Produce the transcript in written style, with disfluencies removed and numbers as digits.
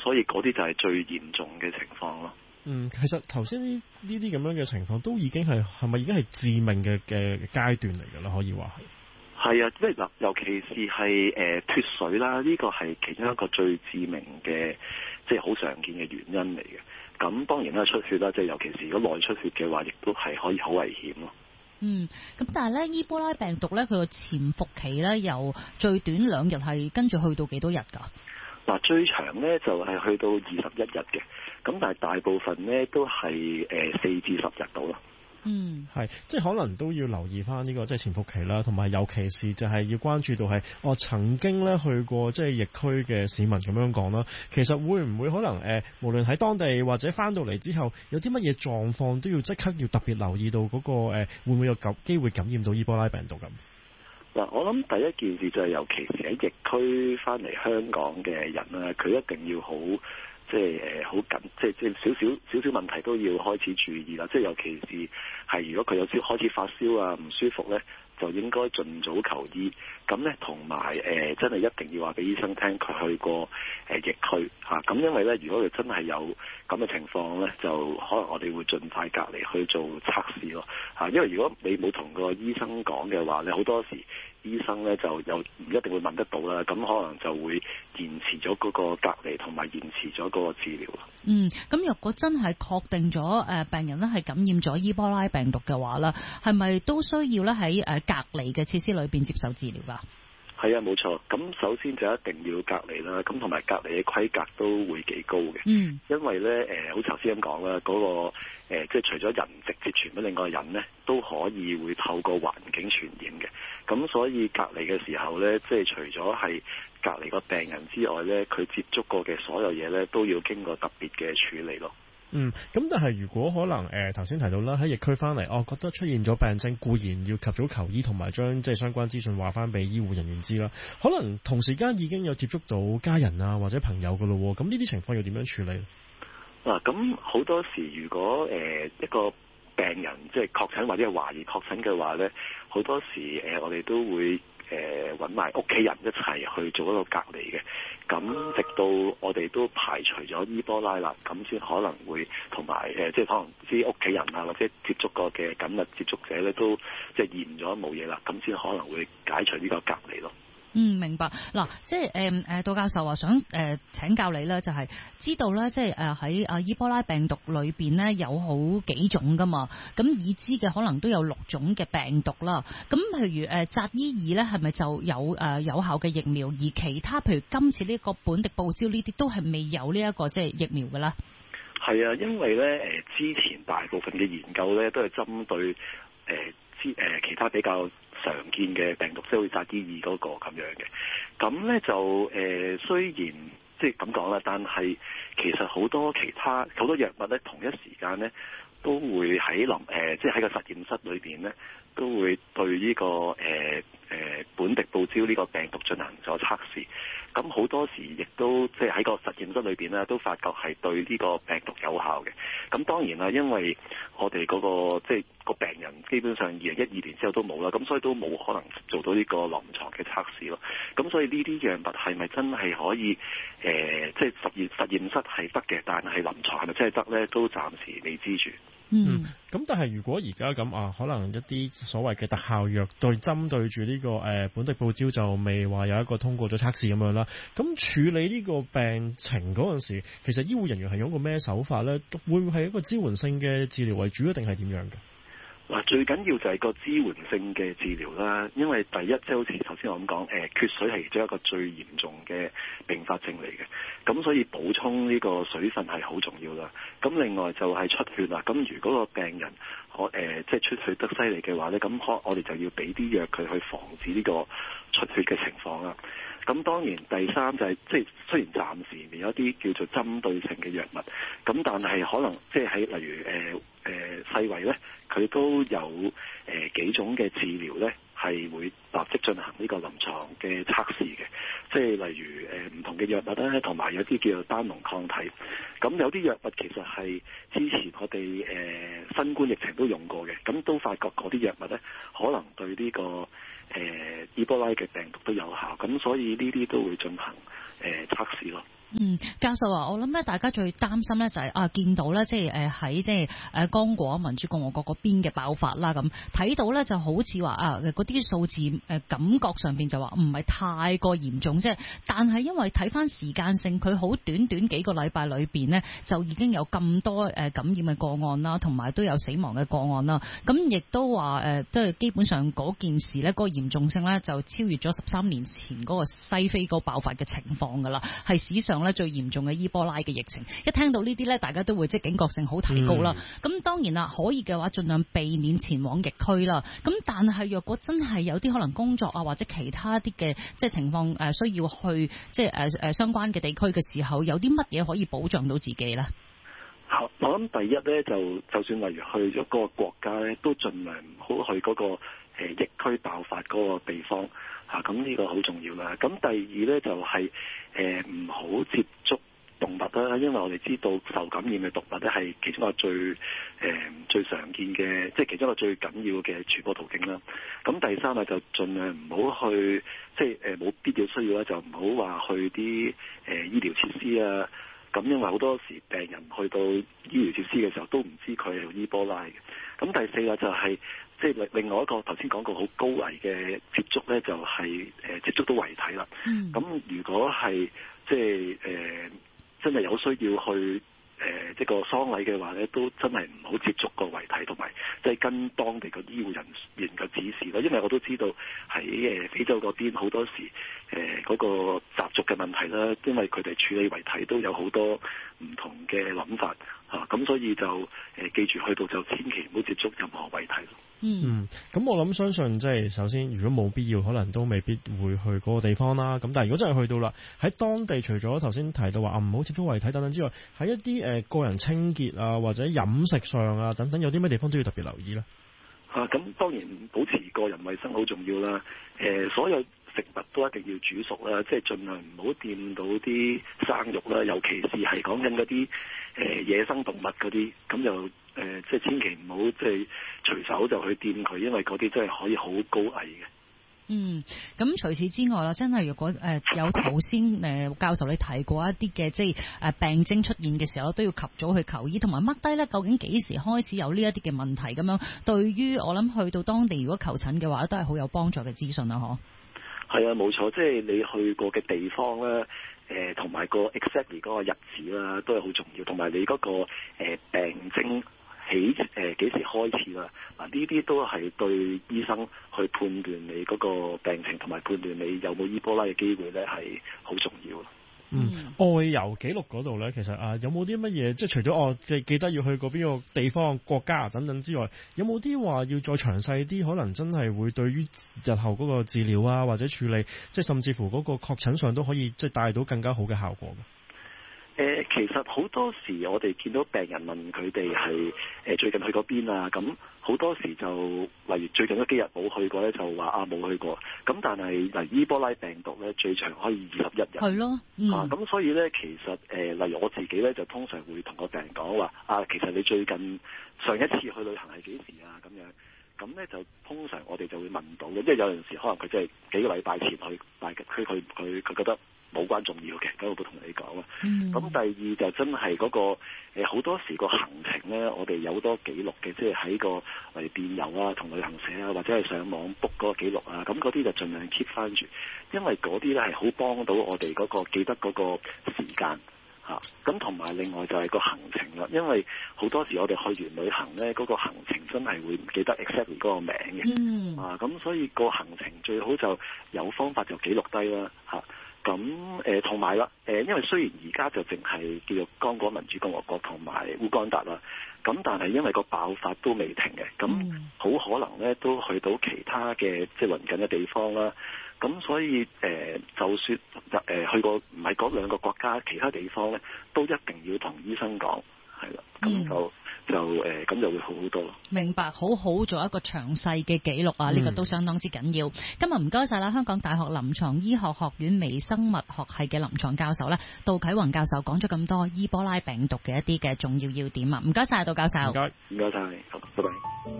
所以嗰啲就係最嚴重嘅情況咯。 其實頭先呢啲咁樣嘅情況都已經係咪已經係致命嘅階段嚟㗎啦？可以話係啊，即係尤其是係脫水啦，呢個係其中一個最致命嘅，即係好常見嘅原因嚟嘅。咁當然啦，出血啦，即係尤其是如果內出血嘅話，亦都係可以好危險咯。 咁但係咧，伊波拉病毒咧，佢個潛伏期咧，由最短2日係跟住去到幾多日㗎？ 嗱，最長咧就係去到21日嘅，咁但係大部分咧都係4至10日到咯。 係，即係可能都要留意翻呢個即係潛伏期啦，同埋尤其是就係要關注到係我曾經咧去過即係疫區嘅市民咁樣講啦。其實會唔會可能無論喺當地或者翻到嚟之後，有啲乜嘢狀況都要即刻要特別留意到嗰個會唔會有機會感染到伊波拉病毒咁？ 嗱，我諗第一件事就係尤其是喺疫區翻嚟香港嘅人啦，佢一定要好。即係好緊，即係少少問題都要開始注意啦。即係尤其是係如果佢有開始發燒啊、唔舒服咧，就應該盡早求醫。咁咧同埋真係一定要話俾醫生聽佢去過疫區嚇。咁因為咧，如果佢真係有咁嘅情況咧，就可能我哋會盡快隔離去做測試咯嚇。因為如果你冇同個醫生講嘅話咧，好多時醫生咧就又唔一定會問得到啦。咁可能就會延遲咗嗰個隔離同埋延遲咗嗰個治療咯。 咁若果真係確定咗病人咧係感染咗伊波拉病毒嘅話咧，係咪都需要咧喺隔離嘅設施裏邊接受治療㗎？ 係啊，冇錯。咁首先就一定要隔離啦，咁同埋隔離嘅規格都會幾高嘅。因為咧好似頭先咁講啦，嗰個即係除咗人直接傳俾另外人咧，都可以會透過環境傳染嘅。咁所以隔離嘅時候咧，即係除咗係隔離個病人之外咧，佢接觸過嘅所有嘢咧，都要經過特別嘅處理咯。 咁但係如果可能頭先提到啦，喺疫區翻嚟，我覺得出現咗病徵，固然要及早求醫，同埋將即係相關資訊話翻俾醫護人員知啦。可能同時間已經有接觸到家人啊或者朋友噶咯喎，咁呢啲情況要點樣處理？ 嗱，咁好多時如果一個病人即係確診或者係懷疑確診嘅話咧，好多時我哋都會揾埋屋企人一齊去做一個隔離嘅，咁直到我哋都排除咗伊波拉啦，咁先可能會同埋即係可能啲屋企人啊或者接觸過嘅緊密接觸者咧都即係驗咗冇嘢啦，咁先可能會解除呢個隔離咯。 明白。嗱，即係杜教授話想請教你咧，就係知道咧，即係喺伊波拉病毒裏邊咧有好幾種噶嘛，咁已知嘅可能都有6種嘅病毒啦。咁譬如扎伊爾咧，係咪就有效嘅疫苗？而其他譬如今次呢個本地報招呢啲都係未有呢一個即係疫苗嘅啦。 係啊，因為咧之前大部分嘅研究咧都係針對其他比較常見嘅病毒，即係好似扎伊爾嗰個咁樣嘅。咁咧就雖然即係咁講啦，但係其實好多其他好多藥物咧，同一時間咧都會喺即係喺個實驗室裏邊咧，都會對呢個本地報招呢個病毒進行咗測試。咁好多時亦都即係喺個實驗室裏邊咧，都發覺係對呢個病毒有效嘅。咁當然啦，因為我哋嗰個即係個病人基本上2012年之後都冇啦，咁所以都冇可能做到呢個臨床嘅測試咯。咁所以呢啲藥物係咪真係可以即係實驗室係得嘅，但係臨床係咪真係得咧？都暫時未知住。 咁但係如果而家咁可能一啲所謂嘅特效藥針對住呢個本地報招就未話有一個通過咗測試咁樣啦。咁處理呢個病情嗰陣時，其實醫護人員係用個咩手法咧？會唔會係一個支援性嘅治療為主，定係點樣嘅？ 嗱，最緊要就係個支援性嘅治療啦，因為第一即係好似頭先我咁講，缺水係其中一個最嚴重嘅併發症嚟嘅，咁所以補充呢個水分係好重要啦。咁另外就係出血啦，咁如果個病人即係出血得犀利嘅話咧，咁我哋就要俾啲藥佢去防止呢個出血嘅情況啦。咁當然第三就係即係雖然暫時未有一啲叫做針對性嘅藥物，咁但係可能即係喺例如世衛咧，佢都有幾種嘅治療咧係會立即進行呢個臨床嘅測試嘅，即係例如唔同嘅藥物咧，同埋有啲叫做單農抗體。咁有啲藥物其實係之前我哋新冠疫情都用過嘅，咁都發覺嗰啲藥物咧可能對呢個伊波拉嘅病毒都有效，咁所以呢啲都會進行測試咯。 教授啊，我諗咧，大家最擔心咧就係見到咧，即係喺即係剛果民主共和國嗰邊嘅爆發啦，咁睇到咧就好似話嗰啲數字感覺上邊就話唔係太過嚴重啫，但係因為睇翻時間性，佢好短幾個禮拜裏邊呢，就已經有咁多感染嘅個案啦，同埋都有死亡嘅個案啦，咁亦都話即係基本上嗰件事咧，嗰個嚴重性咧就超越咗13年前嗰個西非嗰個爆發嘅情況噶啦，係史上咧最嚴重嘅伊波拉嘅疫情。一聽到呢啲咧，大家都會即係警覺性好提高啦。咁當然啦，可以嘅話盡量避免前往疫區啦。咁但係若果真係有啲可能工作啊或者其他啲嘅即係情況需要去即係相關嘅地區嘅時候，有啲乜嘢可以保障到自己咧？ 我諗第一咧就算例如去咗嗰個國家咧，都盡量唔好去嗰個疫區爆發嗰個地方嚇，咁呢個好重要啦。咁第二咧就係唔好接觸動物啦，因為我哋知道受感染嘅動物咧係其中一個最常見嘅，即係其中一個最緊要嘅傳播途徑啦。咁第三就盡量唔好去即係冇必要需要咧，就唔好話去啲醫療設施啊。咁因為好多時病人去到醫療設施嘅時候都唔知佢係伊波拉嘅。咁第四就係即係另外一個頭先講過好高危嘅接觸咧，就係接觸到遺體啦。咁如果係即係真係有需要去即係個喪禮嘅話咧，都真係唔好接觸個遺體，同埋即係跟當地個醫護人員嘅指示咯。因為我都知道喺非洲嗰邊好多時嗰個習俗嘅問題啦，因為佢哋處理遺體都有好多唔同嘅諗法嚇，咁所以就記住去到就千祈唔好接觸任何遺體咯。 咁我諗相信即係首先，如果冇必要，可能都未必會去嗰個地方啦。咁但係如果真係去到啦，喺當地除咗頭先提到話唔好接觸遺體等等之外，喺一啲個人清潔啊或者飲食上啊等等，有啲咩地方都要特別留意咧？ 咁當然保持個人衛生好重要啦。所有食物都一定要煮熟啦，即係盡量唔好掂到啲生肉啦，尤其是係講緊嗰啲野生動物嗰啲，咁就即係千祈唔好即係隨手就去掂佢，因為嗰啲真係可以好高危嘅。 咁除此之外啦，真係如果有頭先教授你提過一啲嘅即係病徵出現嘅時候，都要及早去求醫，同埋 mark 低咧究竟幾時開始有呢一啲嘅問題咁樣。對於我諗去到當地如果求診嘅話，都係好有幫助嘅資訊啦，嗬。 係啊，冇錯，即係你去過嘅地方咧，同埋個 exactly 嗰個日子啦，都係好重要，同埋你嗰個病徵幾時開始啦？呢啲都係對醫生去判斷你嗰個病情同埋判斷你有冇伊波拉嘅機會咧，係好重要。 外遊記錄嗰度咧，其實有冇啲乜嘢？即係除咗即係記得要去嗰邊個地方、國家等等之外，有冇啲話要再詳細啲？可能真係會對於日後嗰個治療啊，或者處理，即係甚至乎嗰個確診上都可以即係帶到更加好嘅效果嘅。 其實好多時我哋見到病人問佢哋係最近去嗰邊啊，咁好多時就例如最近嗰幾日冇去過咧，就話冇去過。咁但係嗱，伊波拉病毒咧最長可以21日。係咯。咁所以咧其實例如我自己咧就通常會同個病人講話其實你最近上一次去旅行係幾時啊？咁樣。咁咧就通常我哋就會問到嘅，因為有陣時可能佢真係幾個禮拜前去，但係佢覺得冇關重要嘅，咁我會同你講啦。咁第二就真係嗰個好多時個行程咧，我哋有好多記錄嘅，即係喺個例如電郵啊、同旅行社啊，或者係上網 book 嗰個記錄啊，咁嗰啲就盡量 keep 翻住，因為嗰啲咧係好幫到我哋嗰個記得嗰個時間。咁同埋另外就係個行程啦，因為好多時我哋去完旅行咧，嗰個行程真係會唔記得 exactly 嗰個名嘅。咁所以個行程最好就有方法就記錄低啦。咁同埋啦，因為雖然而家就淨係叫做剛果民主共和國同埋烏干達啦，咁但係因為個爆發都未停嘅，咁好可能咧都去到其他嘅即係鄰近嘅地方啦。咁所以就算去過唔係嗰兩個國家，其他地方咧都一定要同醫生講，係啦，咁咁就會好好多。 明白，好好做一個詳細嘅記錄啊！呢個都相當之緊要。今日唔該晒啦，香港大學臨床醫學學院微生物學系嘅臨床教授咧，杜啟宏教授講咗咁多伊波拉病毒嘅一啲嘅重要要點啊！唔該晒，杜教授。 唔該晒，拜拜。